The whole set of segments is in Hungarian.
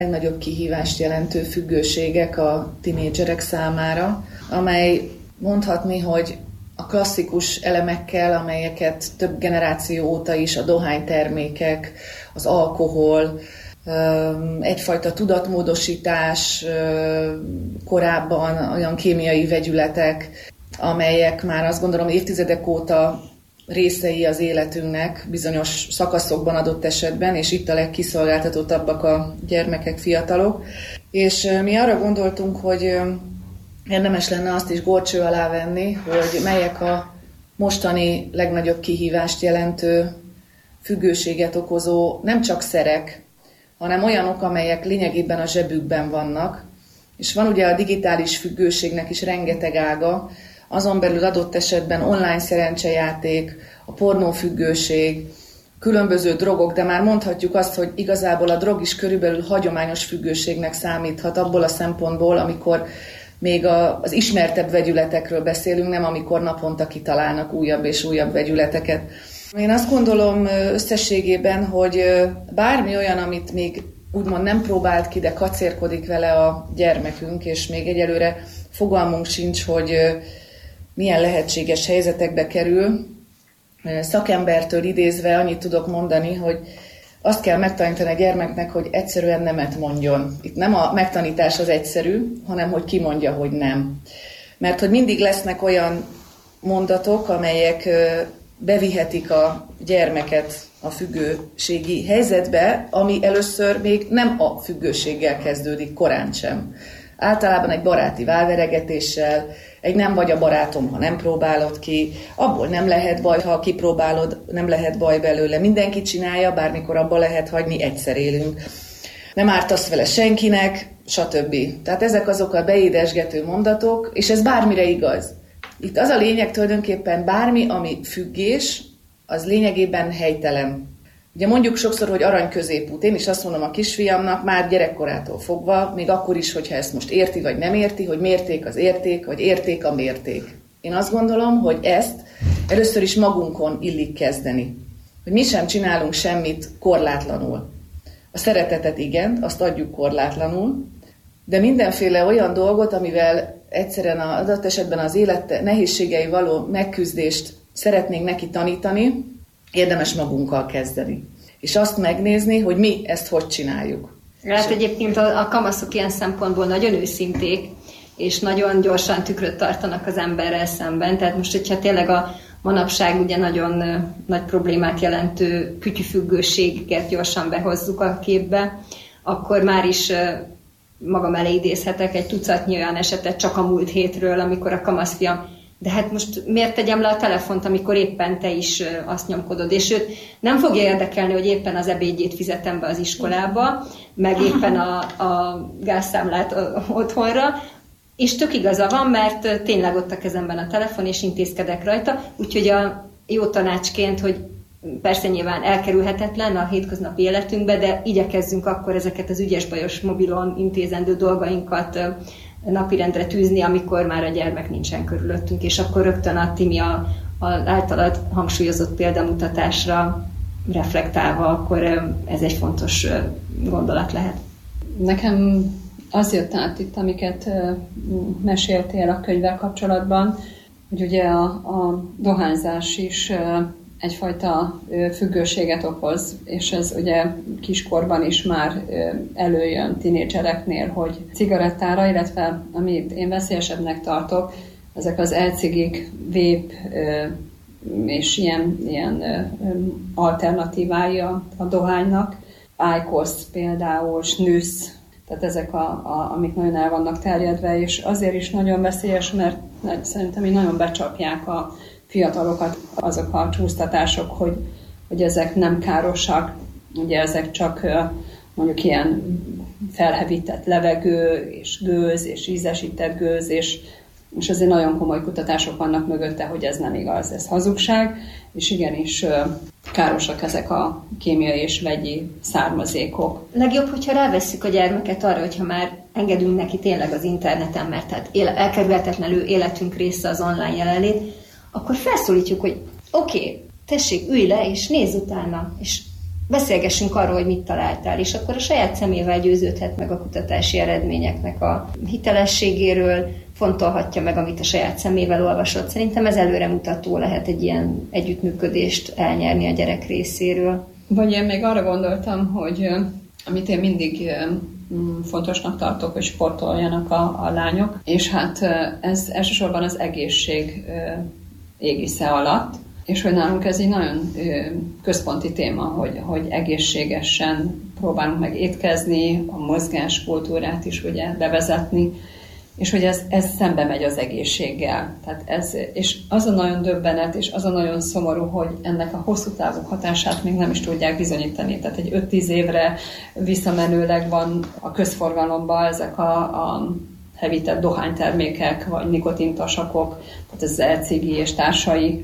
legnagyobb kihívást jelentő függőségek a tinédzserek számára, amely mondhatni, hogy a klasszikus elemekkel, amelyeket több generáció óta is a dohánytermékek, az alkohol, egyfajta tudatmódosítás, korábban olyan kémiai vegyületek, amelyek már azt gondolom évtizedek óta részei az életünknek bizonyos szakaszokban adott esetben, és itt a legkiszolgáltatottabbak a gyermekek, fiatalok. És mi arra gondoltunk, hogy érdemes lenne azt is górcső alá venni, hogy melyek a mostani legnagyobb kihívást jelentő, függőséget okozó nem csak szerek, hanem olyanok, amelyek lényegében a zsebükben vannak. És van ugye a digitális függőségnek is rengeteg ága, azon belül adott esetben online szerencsejáték, a pornófüggőség, különböző drogok, de már mondhatjuk azt, hogy igazából a drog is körülbelül hagyományos függőségnek számíthat abból a szempontból, amikor még az ismertebb vegyületekről beszélünk, nem amikor naponta kitalálnak újabb és újabb vegyületeket. Én azt gondolom összességében, hogy bármi olyan, amit még úgymond nem próbált ki, de kacérkodik vele a gyermekünk, és még egyelőre fogalmunk sincs, hogy milyen lehetséges helyzetekbe kerül. Szakembertől idézve annyit tudok mondani, hogy azt kell megtanítani a gyermeknek, hogy egyszerűen nemet mondjon. Itt nem a megtanítás az egyszerű, hanem hogy kimondja, hogy nem. Mert hogy mindig lesznek olyan mondatok, amelyek bevihetik a gyermeket a függőségi helyzetbe, ami először még nem a függőséggel kezdődik, korán sem. Általában egy baráti válveregetéssel, egy nem vagy a barátom, ha nem próbálod ki, abból nem lehet baj, ha kipróbálod, nem lehet baj belőle. Mindenki csinálja, bármikor abba lehet hagyni, egyszer élünk. Nem ártasz vele senkinek, stb. Tehát ezek azok a beédesgető mondatok, és ez bármire igaz. Itt az a lényeg tulajdonképpen bármi, ami függés, az lényegében helytelen. Ugye mondjuk sokszor, hogy arany középút. Én is azt mondom a kisfiamnak már gyerekkorától fogva, még akkor is, hogyha ezt most érti vagy nem érti, hogy mérték az érték, vagy érték a mérték. Én azt gondolom, hogy ezt először is magunkon illik kezdeni. Hogy mi sem csinálunk semmit korlátlanul. A szeretetet igen, azt adjuk korlátlanul, de mindenféle olyan dolgot, amivel egyszerűen az adott esetben az élet nehézségei való megküzdést szeretnénk neki tanítani, érdemes magunkkal kezdeni. És azt megnézni, hogy mi ezt hogy csináljuk. Hát egyébként a kamaszok ilyen szempontból nagyon őszinték, és nagyon gyorsan tükröt tartanak az emberrel szemben. Tehát most, hogyha tényleg a manapság ugye nagyon nagy problémát jelentő kütyüfüggőséget gyorsan behozzuk a képbe, akkor már is magam elé idézhetek egy tucatnyi olyan esetet csak a múlt hétről, amikor a kamaszfiam, de hát most miért tegyem le a telefont, amikor éppen te is azt nyomkodod, és őt nem fogja érdekelni, hogy éppen az ebédjét fizetem be az iskolába, meg éppen a gázszámlát otthonra, és tök igaza van, mert tényleg ott a kezemben a telefon, és intézkedek rajta, úgyhogy a jó tanácsként, hogy persze nyilván elkerülhetetlen a hétköznapi életünkbe, de igyekezzünk akkor ezeket az ügyes-bajos mobilon intézendő dolgainkat napirendre tűzni, amikor már a gyermek nincsen körülöttünk, és akkor rögtön a Timi az általad hangsúlyozott példamutatásra reflektálva, akkor ez egy fontos gondolat lehet. Nekem az jött át itt, amiket meséltél a könyvvel kapcsolatban, hogy ugye a dohányzás is egyfajta függőséget okoz, és ez ugye kiskorban is már előjön tinédzsereknél, hogy cigarettára, illetve amit én veszélyesebbnek tartok, ezek az e-cigik, vép és ilyen alternatívái a dohánynak, IQOS például, snus, tehát ezek, amik nagyon el vannak terjedve, és azért is nagyon veszélyes, mert szerintem így nagyon becsapják a fiatalokat azok a csúsztatások, hogy ezek nem károsak, ugye ezek csak mondjuk ilyen felhevített levegő, és gőz, és ízesített gőz, és azért nagyon komoly kutatások vannak mögötte, hogy ez nem igaz, ez hazugság, és igenis károsak ezek a kémiai és vegyi származékok. Legjobb, hogyha rávesszük a gyermeket arra, hogyha már engedünk neki tényleg az interneten, mert tehát elkerülhetetlenül életünk része az online jelenlét, akkor felszólítjuk, hogy oké, tessék, ülj le, és nézz utána, és beszélgessünk arról, hogy mit találtál, és akkor a saját szemével győződhet meg a kutatási eredményeknek a hitelességéről, fontolhatja meg, amit a saját szemével olvasott. Szerintem ez előremutató lehet egy ilyen együttműködést elnyerni a gyerek részéről. Vagy én még arra gondoltam, hogy amit én mindig fontosnak tartok, hogy sportoljanak a lányok, és hát ez elsősorban az egészség égisze alatt, és hogy nálunk ez egy nagyon központi téma, hogy egészségesen próbálunk meg étkezni, a mozgáskultúrát is ugye bevezetni, és hogy ez szembe megy az egészséggel. Tehát és az a nagyon döbbenet, és az a nagyon szomorú, hogy ennek a hosszú távú hatását még nem is tudják bizonyítani. Tehát egy 5-10 évre visszamenőleg van a közforgalomban ezek a hevített dohánytermékek, vagy nikotintasakok, tehát ez az e-cigi és társai,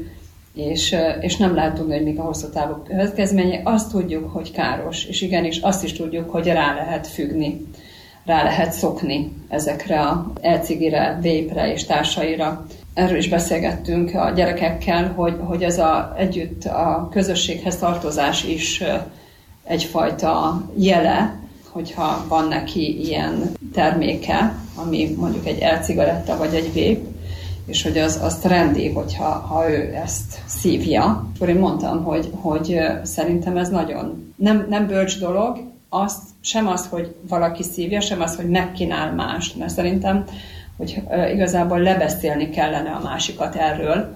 és nem lehet tudni, hogy mik a hosszú távú következmények. Azt tudjuk, hogy káros, és igenis azt is tudjuk, hogy rá lehet függni, rá lehet szokni ezekre a e-cigire, vape-re és társaira. Erről is beszélgettünk a gyerekekkel, hogy ez együtt a közösséghez tartozás is egyfajta jele, hogyha van neki ilyen terméke, ami mondjuk egy e-cigaretta vagy egy vape, és hogy az trendi, ha ő ezt szívja. Akkor én mondtam, hogy szerintem ez nagyon nem bölcs dolog, sem az, hogy valaki szívja, sem az, hogy megkínál mást, mert szerintem, hogy igazából lebeszélni kellene a másikat erről,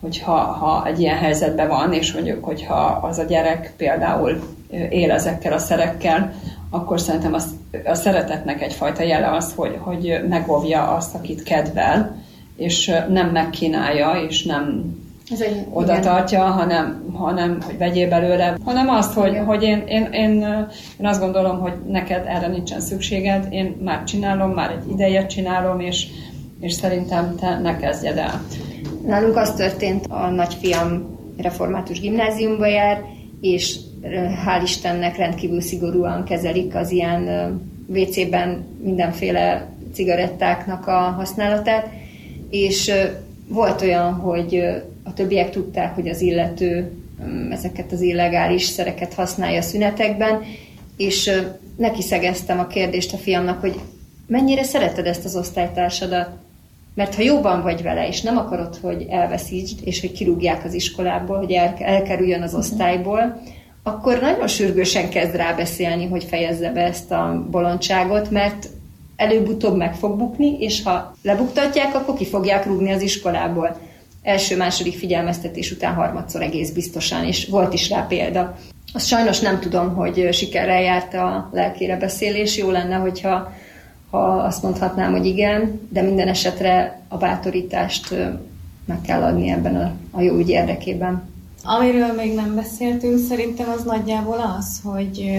hogyha egy ilyen helyzetben van, és mondjuk, hogyha az a gyerek például él ezekkel a szerekkel, akkor szerintem a szeretetnek egyfajta jele az, hogy megóvja azt, akit kedvel, és nem megkínálja, és nem oda tartja, hanem hogy vegyél belőle, hanem azt, hogy én azt gondolom, hogy neked erre nincsen szükséged, én már csinálom, már egy ideje csinálom, és szerintem te ne kezdjed el. Nálunk az történt, a nagyfiam református gimnáziumba jár, és hál' Istennek rendkívül szigorúan kezelik az ilyen WC-ben mindenféle cigarettáknak a használatát, és volt olyan, hogy a többiek tudták, hogy az illető ezeket az illegális szereket használja a szünetekben, és neki szegeztem a kérdést a fiamnak, hogy mennyire szereted ezt az osztálytársadat, mert ha jóban vagy vele, és nem akarod, hogy elveszítsd, és hogy kirúgják az iskolából, hogy elkerüljön az osztályból, akkor nagyon sürgősen kezd rábeszélni, hogy fejezze be ezt a bolondságot, mert előbb-utóbb meg fog bukni, és ha lebuktatják, akkor ki fogják rúgni az iskolából. Első-második figyelmeztetés után harmadszor egész biztosan, és volt is rá példa. Azt sajnos nem tudom, hogy sikerrel járt a lelkére beszélés, jó lenne, hogyha azt mondhatnám, hogy igen, de minden esetre a bátorítást meg kell adni ebben a jó ügy érdekében. Amiről még nem beszéltünk, szerintem az nagyjából az, hogy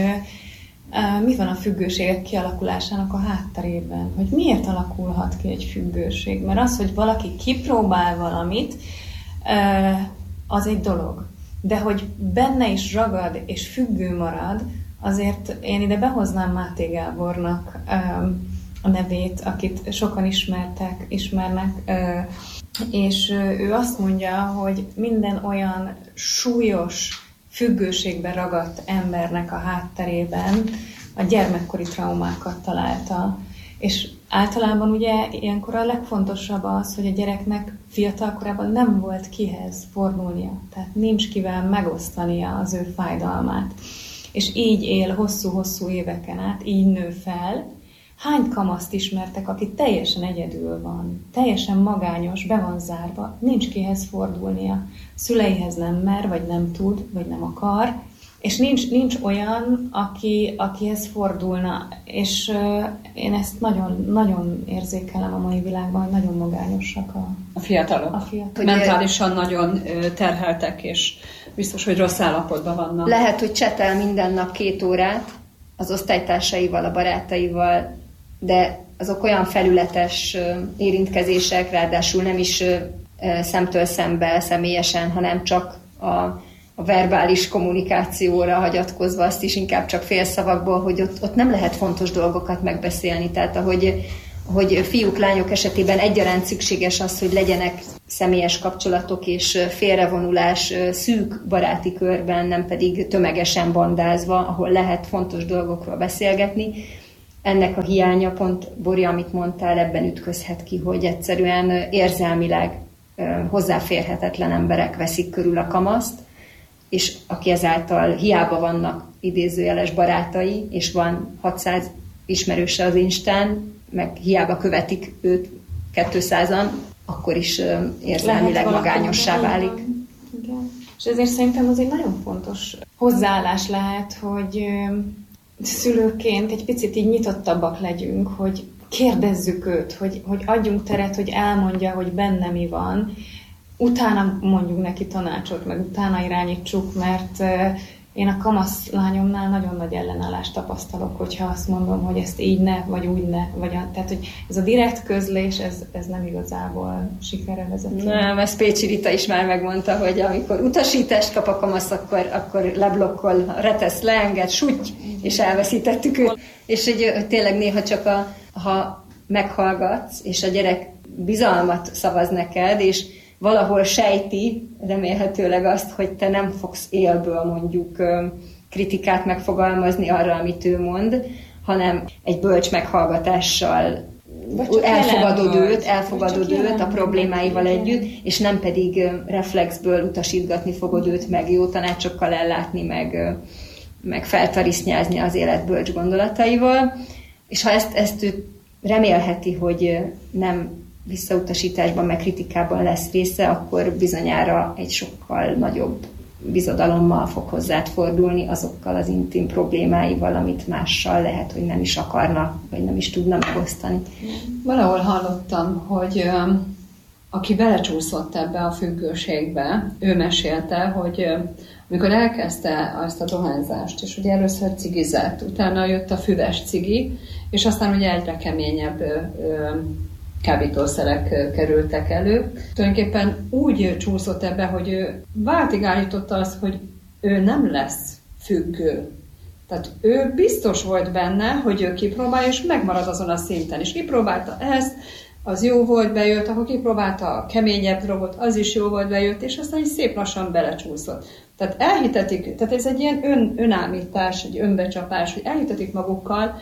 mi van a függőségek kialakulásának a hátterében, hogy miért alakulhat ki egy függőség. Mert az, hogy valaki kipróbál valamit, az egy dolog. De hogy benne is ragad és függő marad, azért én ide behoznám Máté Gábornak a nevét, akit sokan ismernek, és ő azt mondja, hogy minden olyan súlyos függőségbe ragadt embernek a hátterében a gyermekkori traumákat találta. És általában ugye ilyenkor a legfontosabb az, hogy a gyereknek fiatalkorában nem volt kihez fordulnia, tehát nincs kivel megosztania az ő fájdalmát. És így él hosszú-hosszú éveken át, így nő fel. Hány kamaszt ismertek, aki teljesen egyedül van, teljesen magányos, be van zárva, nincs kihez fordulnia, szüleihez nem mer, vagy nem tud, vagy nem akar, és nincs olyan, akihez fordulna, és én ezt nagyon, nagyon érzékelem a mai világban, hogy nagyon magányosak a fiatalok. Mentálisan nagyon terheltek, és biztos, hogy rossz állapotban vannak. Lehet, hogy csetel minden nap 2 órát az osztálytársaival, a barátaival, de azok olyan felületes érintkezések, ráadásul nem is szemtől szembe, személyesen, hanem csak a verbális kommunikációra hagyatkozva, azt is inkább csak félszavakból, hogy ott nem lehet fontos dolgokat megbeszélni. Tehát ahogy hogy fiúk-lányok esetében egyaránt szükséges az, hogy legyenek személyes kapcsolatok és félrevonulás szűk baráti körben, nem pedig tömegesen bandázva, ahol lehet fontos dolgokról beszélgetni. Ennek a hiánya, pont Bori, amit mondtál, ebben ütközhet ki, hogy egyszerűen érzelmileg hozzáférhetetlen emberek veszik körül a kamaszt, és aki ezáltal hiába vannak idézőjeles barátai, és van 600 ismerőse az Instán, meg hiába követik őt 200-an, akkor is érzelmileg magányossá válik. Igen. És ezért szerintem az egy nagyon fontos hozzáállás lehet, hogy szülőként egy picit így nyitottabbak legyünk, hogy kérdezzük őt, hogy adjunk teret, hogy elmondja, hogy benne mi van, utána mondjuk neki tanácsot, meg utána irányítsuk, mert én a kamasz lányomnál nagyon nagy ellenállást tapasztalok, hogyha azt mondom, hogy ezt így ne, vagy úgy ne, tehát hogy ez a direkt közlés, ez nem igazából sikerre vezet. Nem, ezt Pécsi Rita is már megmondta, hogy amikor utasítást kap a kamasz, akkor leblokkol, retesz, leenged, sütty, és elveszítettük őt. És hogy tényleg néha csak ha meghallgatsz, és a gyerek bizalmat szavaz neked, és valahol sejti, remélhetőleg azt, hogy te nem fogsz élből mondjuk kritikát megfogalmazni arra, amit ő mond, hanem egy bölcs meghallgatással elfogadod őt a problémáival együtt, és nem pedig reflexből utasítgatni fogod őt, meg jó tanácsokkal ellátni, meg feltarisznyázni az élet bölcs gondolataival. És ha ezt ő remélheti, hogy nem visszautasításban, meg kritikában lesz része, akkor bizonyára egy sokkal nagyobb bizodalommal fog hozzád fordulni azokkal az intim problémáival, amit mással lehet, hogy nem is akarna, vagy nem is tudna megosztani. Valahol hallottam, hogy aki belecsúszott ebbe a függőségbe, ő mesélte, hogy amikor elkezdte azt a dohányzást, és ugye először cigizett, utána jött a füves cigi, és aztán ugye egyre keményebb kábítószerek kerültek elő. Tulajdonképpen úgy csúszott ebbe, hogy ő váltig állította azt, hogy ő nem lesz függő. Tehát ő biztos volt benne, hogy ő kipróbálja, és megmarad azon a szinten. És kipróbálta ezt, az jó volt, bejött, akkor kipróbálta a keményebb drogot, az is jó volt, bejött, és aztán is szép lassan belecsúszott. Tehát elhitetik, tehát ez egy ilyen önállítás, egy önbecsapás, hogy elhitetik magukkal,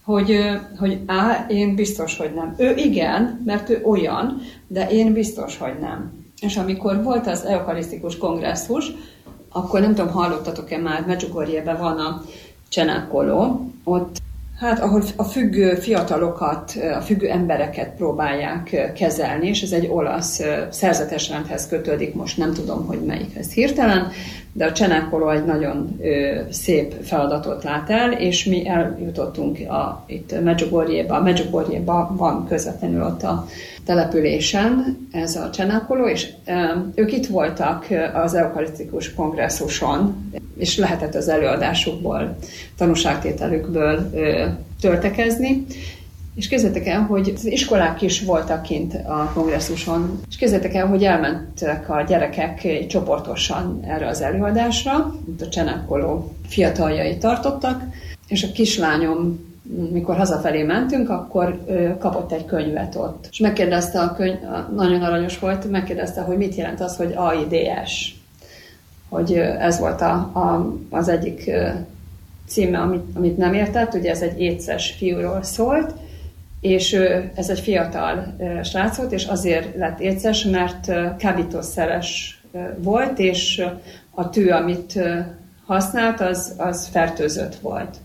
hogy én biztos, hogy nem. Ő igen, mert ő olyan, de én biztos, hogy nem. És amikor volt az eukarisztikus kongresszus, akkor nem tudom, hallottatok-e már, Medjugorjében van a Csenákoló, ott ahol a függő fiatalokat, a függő embereket próbálják kezelni, és ez egy olasz szerzetes rendhez kötődik, most nem tudom, hogy melyikhez hirtelen, de a Csenákoló egy nagyon szép feladatot lát el, és mi eljutottunk itt Medjugorjéba van közvetlenül ott a településen ez a Csenákoló, és ők itt voltak az eukarisztikus kongresszuson, és lehetett az előadásukból, tanúságtételükből töltekezni. És képzeljétek el, hogy az iskolák is voltak kint a kongresszuson, és képzeljétek el, hogy elmentek a gyerekek csoportosan erre az előadásra, mint a Csenákoló fiataljai tartottak, és a kislányom, mikor hazafelé mentünk, akkor kapott egy könyvet ott. És megkérdezte nagyon aranyos volt, megkérdezte, hogy mit jelent az, hogy AIDS. Hogy ez volt az egyik címe, amit nem értett, ugye ez egy éces fiúról szólt, és ez egy fiatal srác volt, és azért lett éces, mert kábítószeres volt, és a tű, amit használt, az fertőzött volt.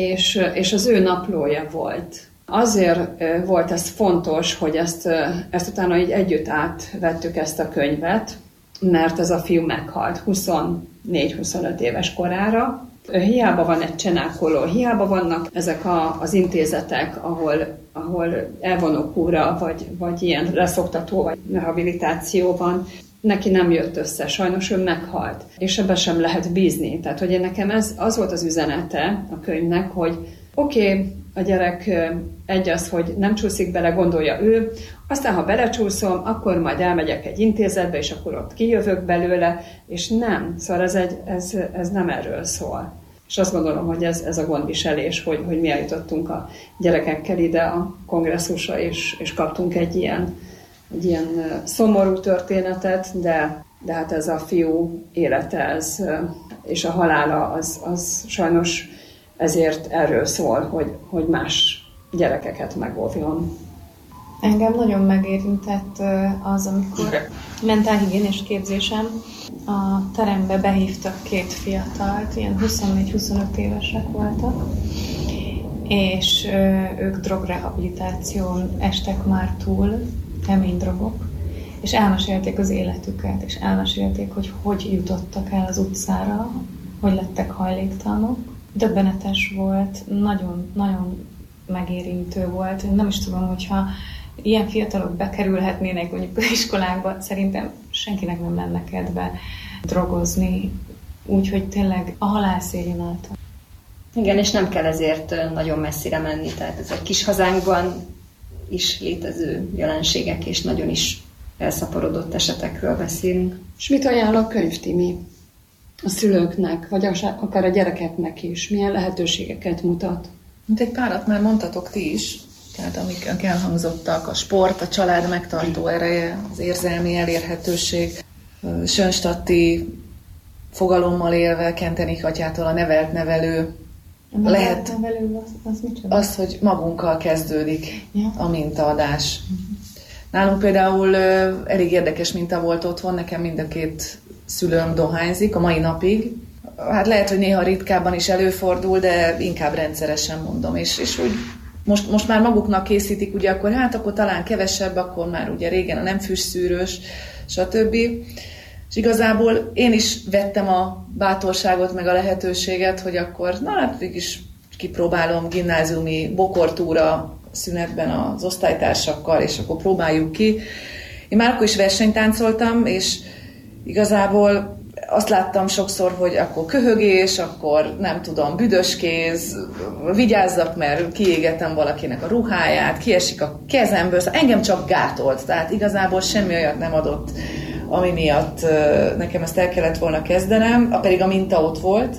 És az ő naplója volt. Azért volt ez fontos, hogy ezt utána így együtt átvettük ezt a könyvet, mert ez a fiú meghalt 24-25 éves korára. Hiába van egy Csenákoló, hiába vannak ezek az intézetek, ahol elvonókúra, vagy ilyen leszoktató, vagy rehabilitáció van, neki nem jött össze, sajnos ő meghalt, és ebben sem lehet bízni. Tehát, hogy nekem az volt az üzenete a könyvnek, hogy oké, a gyerek egy az, hogy nem csúszik bele, gondolja ő, aztán ha belecsúszom, akkor majd elmegyek egy intézetbe, és akkor ott kijövök belőle, és nem. Szóval ez nem erről szól. És azt gondolom, hogy ez a gondviselés, hogy mi eljutottunk a gyerekekkel ide a kongresszusra, és kaptunk egy ilyen szomorú történetet, de hát ez a fiú élete, és a halála az sajnos ezért erről szól, hogy más gyerekeket megóvjon. Engem nagyon megérintett az, amikor mentálhigiénés képzésem a terembe behívtak 2 fiatalt, ilyen 24-25 évesek voltak, és ők drogrehabilitáción estek már túl, kemény drogok, és elmesélték az életüket, és elmesélték, hogy jutottak el az utcára, hogy lettek hajléktalanok. Döbbenetes volt, nagyon megérintő volt. Én nem is tudom, hogyha ilyen fiatalok bekerülhetnének mondjuk az iskolákba, szerintem senkinek nem lenne kedve drogozni, úgyhogy tényleg a halál szégyen által. Igen, és nem kell ezért nagyon messzire menni, tehát ez a kis hazánkban is létező jelenségek, és nagyon is elszaporodott esetekről beszélünk. És mit ajánl a könyv, Timi? A szülőknek, vagy akár a gyerekeknek is? Milyen lehetőségeket mutat? Mint egy párat már mondtatok ti is, tehát amik elhangzottak, a sport, a család megtartó ereje, az érzelmi elérhetőség, Sönstadti fogalommal élve Kentenich atyától a nevelt nevelő. A nevelt nevelő az micsoda? Az, hogy magunkkal kezdődik a mintaadás. Nálunk például elég érdekes minta volt otthon, nekem mind a 2 szülőm dohányzik a mai napig. Hát lehet, hogy néha ritkábban is előfordul, de inkább rendszeresen mondom. És úgy most már maguknak készítik, ugye akkor talán kevesebb, akkor már ugye régen a nem füstszűrős, stb. És igazából én is vettem a bátorságot, meg a lehetőséget, hogy akkor, mégis kipróbálom gimnáziumi bokortúra szünetben az osztálytársakkal, és akkor próbáljuk ki. Én már akkor is versenytáncoltam, és igazából azt láttam sokszor, hogy akkor köhögés, akkor nem tudom, büdös kéz, vigyázzak, mert kiégetem valakinek a ruháját, kiesik a kezemből, szóval engem csak gátolt, tehát igazából semmi olyat nem adott, ami miatt nekem ezt el kellett volna kezdenem, pedig a minta ott volt,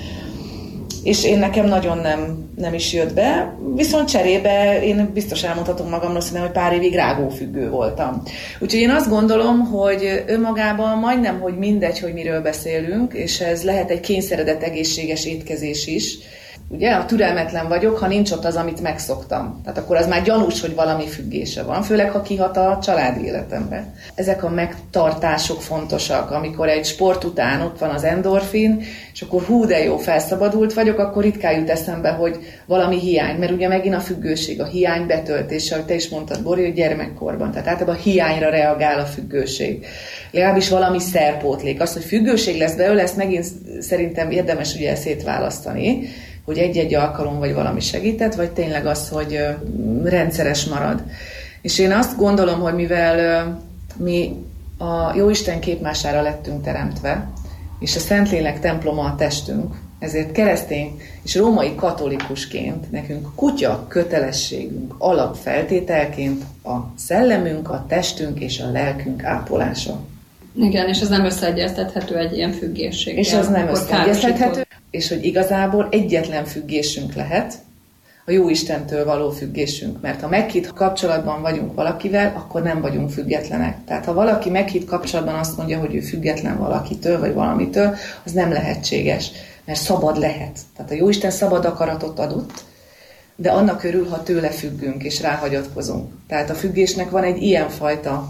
és én nekem nagyon nem is jött be, viszont cserébe én biztos elmondhatom magamról, hogy pár évig rágófüggő voltam. Úgyhogy én azt gondolom, hogy önmagában majdnem, hogy mindegy, hogy miről beszélünk, és ez lehet egy kényszeredett egészséges étkezés is. Ugye, ha türelmetlen vagyok, ha nincs ott az, amit megszoktam. Tehát akkor az már gyanús, hogy valami függése van, főleg ha kihat a családi életembe. Ezek a megtartások fontosak, amikor egy sport után ott van az endorfin, és akkor hú de jó, felszabadult vagyok, akkor ritkán jut eszembe, hogy valami hiány, mert ugye megint a függőség, a hiány betöltése, ahogy te is mondtad, Bori, hogy gyermekkorban. Tehát általában a hiányra reagál a függőség. Legalábbis valami szerpótlék. Az, hogy függőség lesz belőle, ezt megint szerintem érdemes ugye szétválasztani, hogy egy-egy alkalom vagy valami segített, vagy tényleg az, hogy rendszeres marad. És én azt gondolom, hogy mivel mi a Jóisten képmására lettünk teremtve, és a Szentlélek temploma a testünk, ezért keresztény és római katolikusként nekünk kutya kötelességünk alapfeltételként a szellemünk, a testünk és a lelkünk ápolása. Igen, és ez nem összeegyeztethető egy ilyen függésség. És az nem összeegyeztethető, és hogy igazából egyetlen függésünk lehet, a Jóistentől való függésünk. Mert ha meghitt kapcsolatban vagyunk valakivel, akkor nem vagyunk függetlenek. Tehát ha valaki meghitt kapcsolatban azt mondja, hogy ő független valakitől, vagy valamitől, az nem lehetséges, mert szabad lehet. Tehát a Jóisten szabad akaratot adott, de annak örül, ha tőle függünk és ráhagyatkozunk. Tehát a függésnek van egy ilyenfajta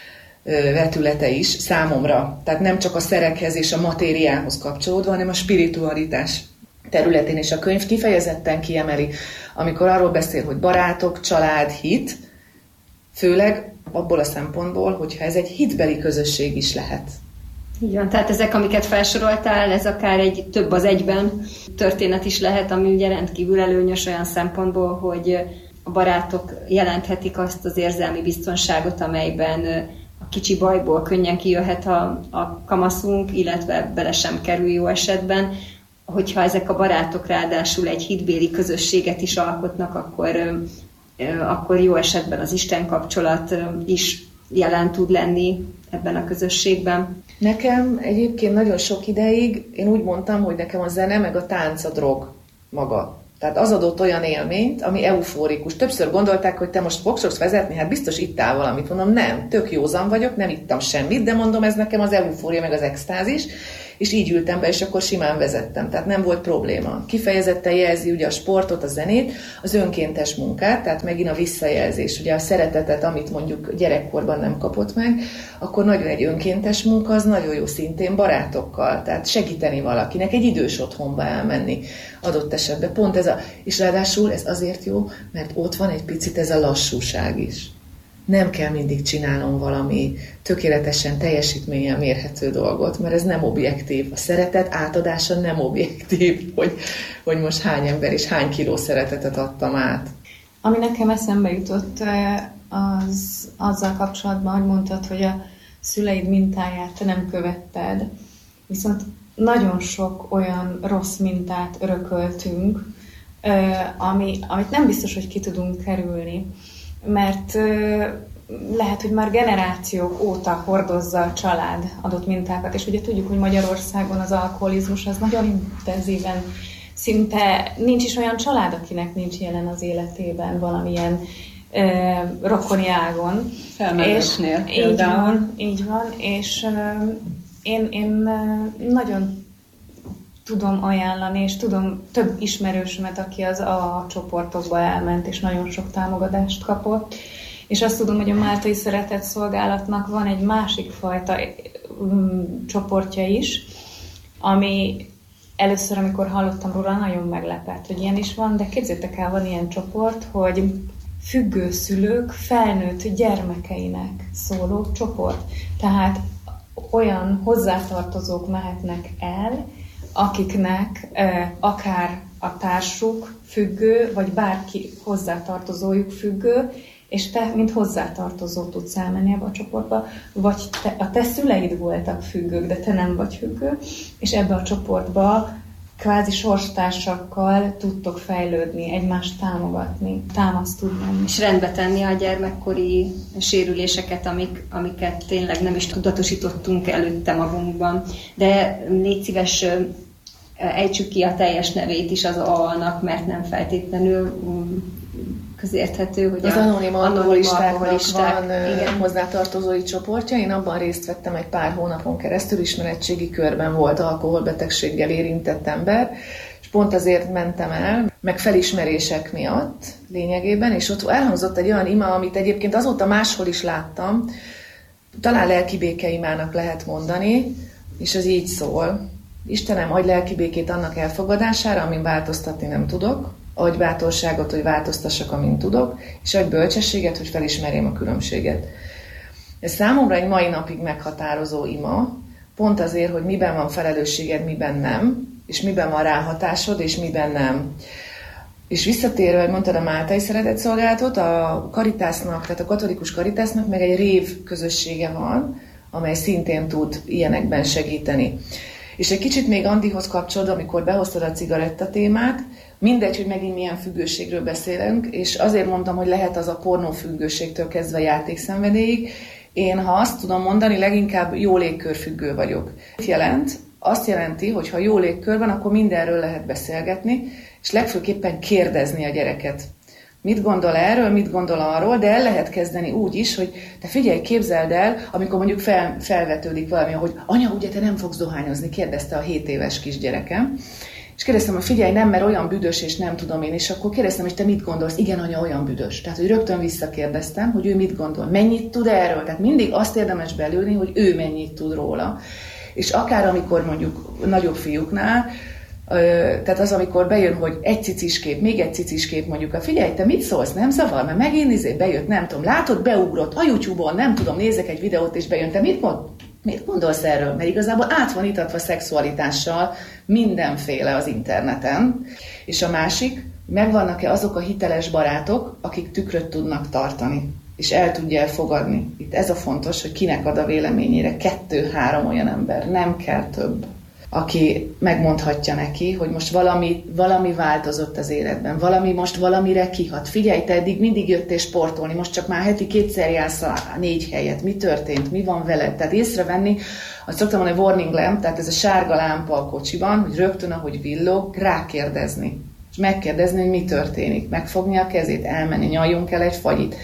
vetülete is számomra. Tehát nem csak a szerekhez és a matériához kapcsolódva, hanem a spiritualitás területén, és a könyv kifejezetten kiemeli, amikor arról beszél, hogy barátok, család, hit, főleg abból a szempontból, hogyha ez egy hitbeli közösség is lehet. Így van, tehát ezek, amiket felsoroltál, ez akár egy több az egyben történet is lehet, ami ugye rendkívül előnyös olyan szempontból, hogy a barátok jelenthetik azt az érzelmi biztonságot, amelyben a kicsi bajból könnyen kijöhet a kamaszunk, illetve bele sem kerül jó esetben. Hogyha ezek a barátok ráadásul egy hitbéli közösséget is alkotnak, akkor jó esetben az Isten kapcsolat is jelen tud lenni ebben a közösségben. Nekem egyébként nagyon sok ideig, én úgy mondtam, hogy nekem a zene meg a tánc a drog maga. Tehát az adott olyan élményt, ami eufórikus. Többször gondolták, hogy te most fogsz vezetni, hát biztos ittál valamit. Mondom, nem, tök józan vagyok, nem ittam semmit, de mondom, ez nekem az eufória meg az extázis, és így ültem be, és akkor simán vezettem. Tehát nem volt probléma. Kifejezetten jelzi ugye a sportot, a zenét, az önkéntes munkát, tehát megint a visszajelzés, ugye a szeretetet, amit mondjuk gyerekkorban nem kapott meg, akkor nagyon egy önkéntes munka, az nagyon jó szintén barátokkal, tehát segíteni valakinek, egy idős otthonba elmenni adott esetben. Pont ez és ráadásul ez azért jó, mert ott van egy picit ez a lassúság is. Nem kell mindig csinálnom valami tökéletesen teljesítménnyel mérhető dolgot, mert ez nem objektív. A szeretet átadása nem objektív, hogy most hány ember és hány kiló szeretetet adtam át. Ami nekem eszembe jutott, az azzal kapcsolatban, hogy mondtad, hogy a szüleid mintáját te nem követted, viszont nagyon sok olyan rossz mintát örököltünk, amit nem biztos, hogy ki tudunk kerülni, mert lehet, hogy már generációk óta hordozza a család adott mintákat, és ugye tudjuk, hogy Magyarországon az alkoholizmus az nagyon intenzíven, szinte nincs is olyan család, akinek nincs jelen az életében valamilyen rokoni ágon. Felmenőknél például. Így van, és én nagyon tudom ajánlani, és tudom több ismerősömet, aki az A csoportokba elment, és nagyon sok támogatást kapott. És azt tudom, hogy a Máltai Szeretetszolgálatnak van egy másik fajta csoportja is, ami először, amikor hallottam róla, nagyon meglepett, hogy ilyen is van, de képzeljétek el, van ilyen csoport, hogy függő szülők felnőtt gyermekeinek szóló csoport. Tehát olyan hozzátartozók mehetnek el, akiknek akár a társuk függő, vagy bárki hozzátartozójuk függő, és te, mint hozzátartozó tudsz elmenni ebbe a csoportba, vagy a te szüleid voltak függők, de te nem vagy függő, és ebbe a csoportba kvázi sorstársakkal tudtok fejlődni, egymást támogatni, támaszt tudni. És rendbe tenni a gyermekkori sérüléseket, amiket tényleg nem is tudatosítottunk előtte magunkban. De légy szíves, ejtsük ki a teljes nevét is az AA-nak, mert nem feltétlenül közérthető, hogy az anonim alkoholistáknak van igen, hozzátartozói csoportja. Én abban részt vettem egy pár hónapon keresztül, ismeretségi körben volt alkoholbetegséggel érintett ember, és pont azért mentem el, meg felismerések miatt lényegében, és ott elhangzott egy olyan ima, amit egyébként azóta máshol is láttam, talán lelki béke imának lehet mondani, és az így szól: Istenem, adj lelki békét annak elfogadására, amin változtatni nem tudok, adj bátorságot, hogy változtassak, amin tudok, és adj bölcsességet, hogy felismerjem a különbséget. Ez számomra egy mai napig meghatározó ima, pont azért, hogy miben van felelősséged, miben nem, és miben van ráhatásod, és miben nem. És visszatérve, hogy mondtad a Máltai Szeretetszolgálatot, a Caritasnak, tehát a katolikus Caritasnak meg egy rév közössége van, amely szintén tud ilyenekben segíteni. És egy kicsit még Andihoz kapcsolódva, amikor behoztad a cigaretta témát, mindegy, hogy megint milyen függőségről beszélünk, és azért mondtam, hogy lehet az a pornófüggőségtől kezdve játékszenvedélyig. Én, ha azt tudom mondani, leginkább jó légkörfüggő vagyok. Azt jelenti, hogy ha jó légkör van, akkor mindenről lehet beszélgetni, és legfőképpen kérdezni a gyereket. Mit gondol erről, mit gondol arról, de el lehet kezdeni úgy is, hogy te figyelj, képzeld el, amikor mondjuk felvetődik valami, hogy anya, ugye te nem fogsz dohányozni, kérdezte a 7 éves kisgyerekem. És kérdeztem, hogy figyelj, nem, mert olyan büdös, és nem tudom én, és akkor kérdeztem, hogy te mit gondolsz? Igen, anya, olyan büdös. Tehát, hogy rögtön visszakérdeztem, hogy ő mit gondol, mennyit tud erről. Tehát mindig azt érdemes belőni, hogy ő mennyit tud róla. És akár amikor mondjuk nagyobb fiúknál, tehát az, amikor bejön, hogy egy ciciskép, még egy ciciskép, mondjuk, figyelj, te mit szólsz, nem zavar, mert megint bejött, nem tudom, látod, beugrott a YouTube-on, nem tudom, nézek egy videót, és bejön, te mit gondolsz erről? Mert igazából át van itatva szexualitással mindenféle az interneten. És a másik, megvannak-e azok a hiteles barátok, akik tükröt tudnak tartani, és el tudja elfogadni. Itt ez a fontos, hogy kinek ad a véleményére 2-3 olyan ember, nem kell több. aki megmondhatja neki, hogy most valami változott az életben, most valamire kihat. Figyelj, te eddig mindig jöttél sportolni, most csak már heti 2-szer jársz a 4 helyet. Mi történt? Mi van veled? Tehát észrevenni, azt szoktam mondani, warning lamp, tehát ez a sárga lámpa a kocsiban, hogy rögtön, ahogy villog, rákérdezni. És megkérdezni, hogy mi történik. Megfogni a kezét, elmenni, nyaljunk el egy fagyit.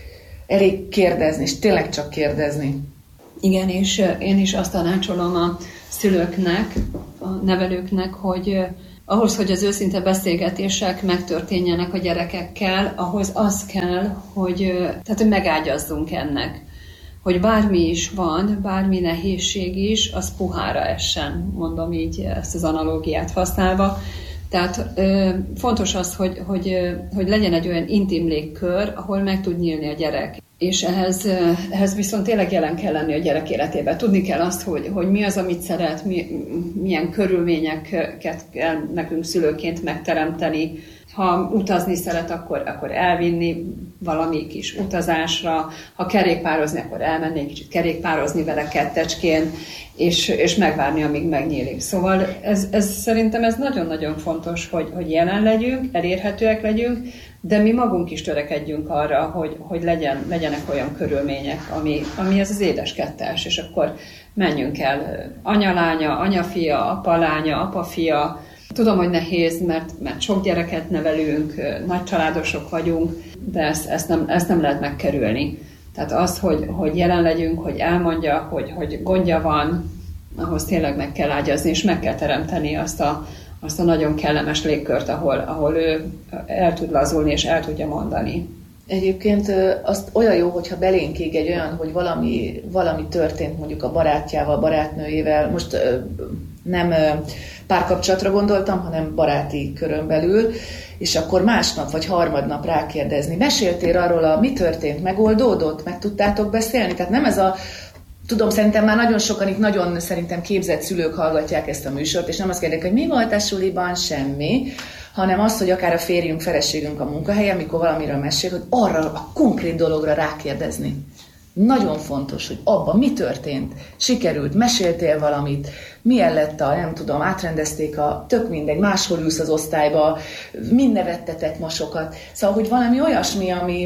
Elég kérdezni, és tényleg csak kérdezni. Igen, és én is azt tanácsolom a szülőknek, a nevelőknek, hogy ahhoz, hogy az őszinte beszélgetések megtörténjenek a gyerekekkel, ahhoz az kell, hogy megágyazzunk ennek. Hogy bármi is van, bármi nehézség is, az puhára essen, mondom így ezt az analógiát használva. Tehát fontos az, hogy legyen egy olyan intim légkör, ahol meg tud nyílni a gyerek. És ehhez viszont tényleg jelen kell lenni a gyerek életében. Tudni kell azt, hogy mi az, amit szeret, milyen körülményeket kell nekünk szülőként megteremteni. Ha utazni szeret, akkor elvinni valami kis utazásra. Ha kerékpározni, akkor elmenni egy kicsit kerékpározni vele kettecskén, és megvárni, amíg megnyílik. Szóval szerintem ez nagyon-nagyon fontos, hogy jelen legyünk, elérhetőek legyünk, de mi magunk is törekedjünk arra, hogy legyenek olyan körülmények, ami ez az édes kettes, és akkor menjünk el anya-lánya, anya-fia, apa-lánya, apa-fia. Tudom, hogy nehéz, mert sok gyereket nevelünk, nagy családosok vagyunk, de ezt nem lehet megkerülni. Tehát az, hogy jelen legyünk, hogy elmondja, hogy gondja van, ahhoz tényleg meg kell ágyazni, és meg kell teremteni azt a nagyon kellemes légkört, ahol ő el tud lazulni, és el tudja mondani. Egyébként azt olyan jó, hogyha belénk ég egy olyan, hogy valami történt mondjuk a barátjával, barátnőjével, most nem párkapcsolatra gondoltam, hanem baráti körön belül, és akkor másnap vagy harmadnap rákérdezni. Meséltél arról, mi történt, megoldódott, meg tudtátok beszélni? Tehát nem ez tudom, szerintem már nagyon sokan itt nagyon szerintem képzett szülők hallgatják ezt a műsort, és nem azt kérdezik, hogy mi volt a suliban, semmi, hanem az, hogy akár a férjünk, feleségünk a munkahelyen, amikor valamiről mesél, hogy arra a konkrét dologra rákérdezni. Nagyon fontos, hogy abban mi történt, sikerült, meséltél valamit, milyen lett nem tudom, átrendezték tök mindegy, máshol ülsz az osztályba, mind nevettetek masokat. Szóval, hogy valami olyasmi,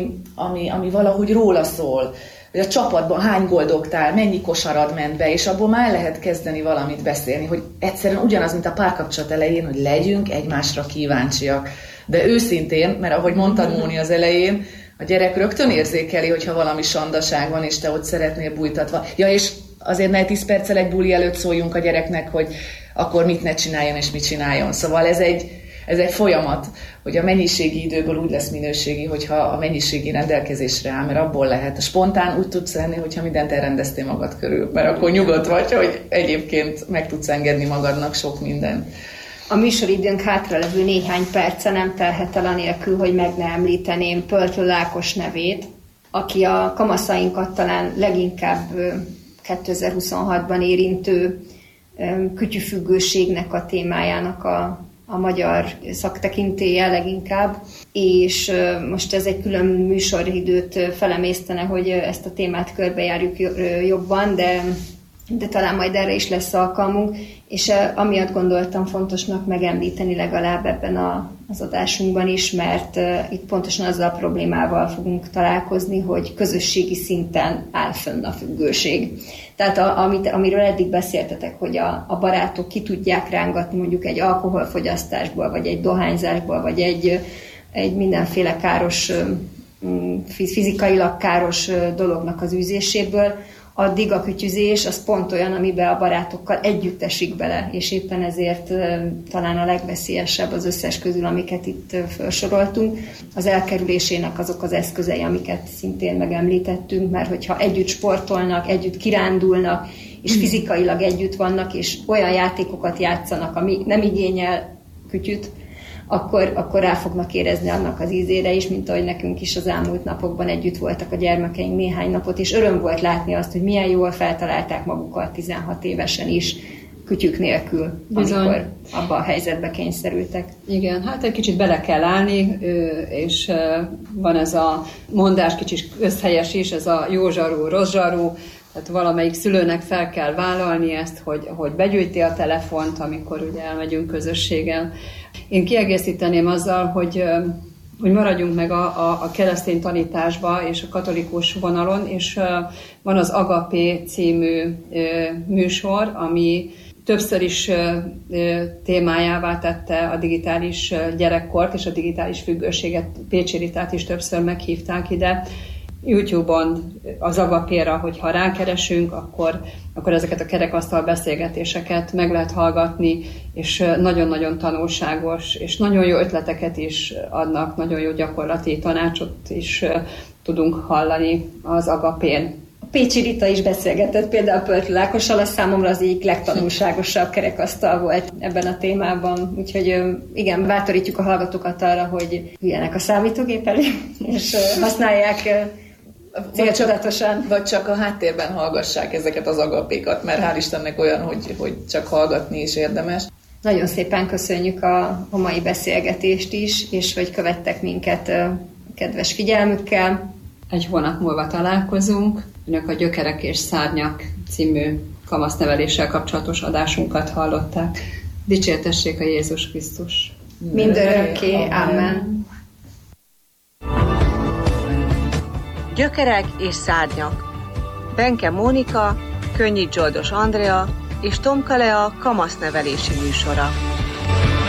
ami valahogy róla szól, hogy a csapatban hány gólt dobtál, mennyi kosarad ment be, és abból már lehet kezdeni valamit beszélni, hogy egyszerűen ugyanaz, mint a párkapcsolat elején, hogy legyünk egymásra kíváncsiak. De őszintén, mert ahogy mondtad, Móni, az elején, a gyerek rögtön érzékeli, hogyha valami sandaság van, és te ott szeretnél bújtatva. Ja, és azért ne 10 perccel egy buli előtt szóljunk a gyereknek, hogy akkor mit ne csináljon, és mit csináljon. Szóval ez egy folyamat, hogy a mennyiségi időből úgy lesz minőségi, hogyha a mennyiségi rendelkezésre áll, mert abból lehet. A spontán úgy tudsz lenni, hogyha mindent elrendeztél magad körül, mert akkor nyugodt vagy, hogy egyébként meg tudsz engedni magadnak sok mindent. A műsoridőnk hátralevő néhány perce nem telhet el anélkül, hogy meg ne említeném Pöltlő Ákos nevét, aki a kamaszainkat talán leginkább 2026-ban érintő kütyüfüggőségnek a témájának a magyar szaktekintélye leginkább, és most ez egy külön műsoridőt felemésztene, hogy ezt a témát körbejárjuk jobban, de talán majd erre is lesz alkalmunk, és amiatt gondoltam fontosnak megemlíteni legalább ebben az adásunkban is, mert itt pontosan azzal a problémával fogunk találkozni, hogy közösségi szinten áll fönn a függőség. Tehát amiről eddig beszéltetek, hogy a barátok ki tudják rángatni mondjuk egy alkoholfogyasztásból, vagy egy dohányzásból, vagy egy mindenféle káros, fizikailag káros dolognak az űzéséből, addig a kütyüzés az pont olyan, amiben a barátokkal együtt esik bele, és éppen ezért talán a legveszélyesebb az összes közül, amiket itt felsoroltunk. Az elkerülésének azok az eszközei, amiket szintén megemlítettünk, mert hogyha együtt sportolnak, együtt kirándulnak, és fizikailag együtt vannak, és olyan játékokat játszanak, ami nem igényel kütyüt, akkor rá fognak érezni annak az ízére is, mint ahogy nekünk is az elmúlt napokban együtt voltak a gyermekeink néhány napot, és öröm volt látni azt, hogy milyen jól feltalálták magukat 16 évesen is, kütyük nélkül, amikor abba a helyzetbe kényszerültek. Igen, hát egy kicsit bele kell állni, és van ez a mondás, kicsit összhelyes is, ez a jó zsarú, rossz zsarú, Tehát valamelyik szülőnek fel kell vállalni ezt, hogy begyűjti a telefont, amikor ugye elmegyünk közösségen. Én kiegészíteném azzal, hogy maradjunk meg a keresztény tanításba és a katolikus vonalon, és van az Agapé című műsor, ami többször is témájává tette a digitális gyerekkort és a digitális függőséget. Pécsi Ritát is többször meghívták ide. YouTube-on az Agapéra, hogyha rákeresünk, akkor ezeket a kerekasztal beszélgetéseket meg lehet hallgatni, és nagyon-nagyon tanulságos, és nagyon jó ötleteket is adnak, nagyon jó gyakorlati tanácsot is tudunk hallani az Agapén. Pécsi Rita is beszélgetett például Pörtlő Ákossal, az számomra az egyik legtanulságosabb kerekasztal volt ebben a témában. Úgyhogy igen, bátorítjuk a hallgatókat arra, hogy üljenek a számítógép elé, és használják céltudatosan. Vagy csak a háttérben hallgassák ezeket az agapékat, mert hál' Istennek olyan, hogy csak hallgatni is érdemes. Nagyon szépen köszönjük a mai beszélgetést is, és hogy követtek minket kedves figyelmükkel. Egy hónap múlva találkozunk. Önök a Gyökerek és Szárnyak című kamaszneveléssel kapcsolatos adásunkat hallották. Dicsértessék a Jézus Krisztus! Mindörökké. Amen. Gyökerek és Szárnyak. Benke Mónika, Könnyik Zsoldos Andrea és Tomka Lea kamasznevelési műsora.